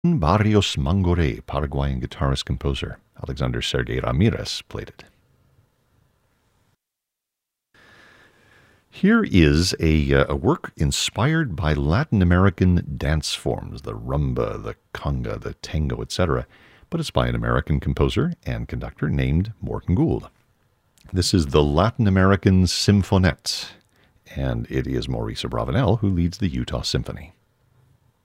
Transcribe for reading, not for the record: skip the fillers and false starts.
Barrios Mangoré, Paraguayan guitarist-composer. Alexander Sergei Ramirez played it. Here is a work inspired by Latin American dance forms, the rumba, the conga, the tango, etc., but it's by an American composer and conductor named Morton Gould. This is the Latin American Symphonette, and it is Maurice Abravanel who leads the Utah Symphony.